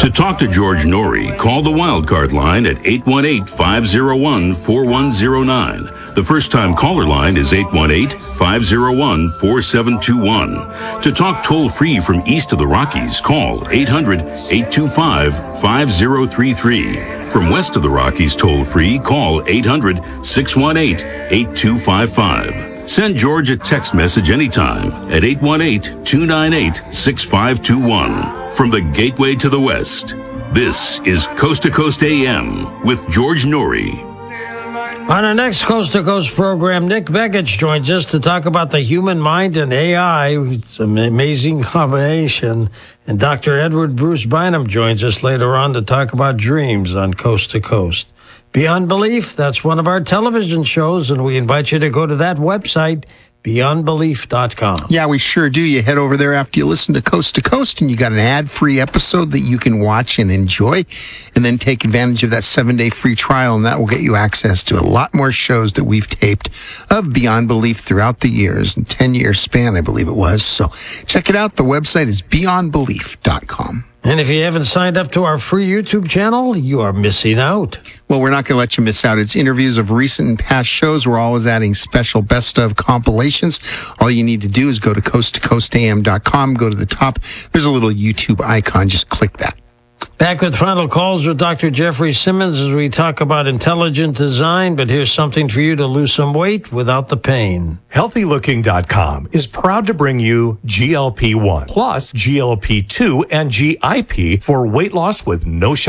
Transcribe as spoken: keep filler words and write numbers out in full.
To talk to George Norrie, call the Wildcard line at eight one eight, five oh one, four one oh nine. The first-time caller line is eight one eight, five oh one, four seven two one. To talk toll-free from east of the Rockies, call eight hundred, eight two five, five oh three three. From west of the Rockies toll-free, call eight hundred, six one eight, eight two five five. Send George a text message anytime at eight one eight, two nine eight, six five two one. From the Gateway to the West, this is Coast to Coast A M with George Norrie. On our next Coast to Coast program, Nick Begich joins us to talk about the human mind and A I. It's an amazing combination. And Doctor Edward Bruce Bynum joins us later on to talk about dreams on Coast to Coast. Beyond Belief, that's one of our television shows, and we invite you to go to that website, beyond belief dot com. Yeah, we sure do. You head over there after you listen to Coast to Coast, and you got an ad-free episode that you can watch and enjoy, and then take advantage of that seven-day free trial, and that will get you access to a lot more shows that we've taped of Beyond Belief throughout the years, in ten-year span, I believe it was. So check it out. The website is beyond belief dot com. And if you haven't signed up to our free YouTube channel, you are missing out. Well, we're not going to let you miss out. It's interviews of recent and past shows. We're always adding special best of compilations. All you need to do is go to coast to coast a m dot com, go to the top. There's a little YouTube icon. Just click that. Back with final calls with Doctor Jeffrey Simmons as we talk about intelligent design, but here's something for you to lose some weight without the pain. healthy looking dot com is proud to bring you G L P one plus G L P two and G I P for weight loss with no